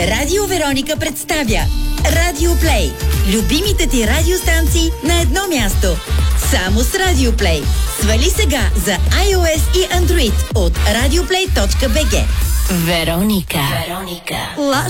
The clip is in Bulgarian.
Радио Вероника представя Радио Плей. Любимите ти радиостанции на едно място. Само с Радио Плей. Свали сега за iOS и Android от radioplay.bg. Вероника. Ла